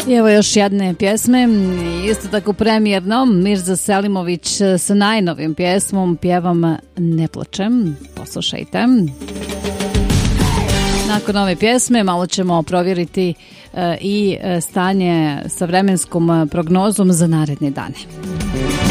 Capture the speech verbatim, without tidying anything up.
I evo još jedne pjesme, isto tako premijerno, Mirza Selimović sa najnovim pjesmom Pjevam ne plačem, poslušajte. Nakon ove pjesme malo ćemo provjeriti i stanje sa vremenskom prognozom za naredne dane.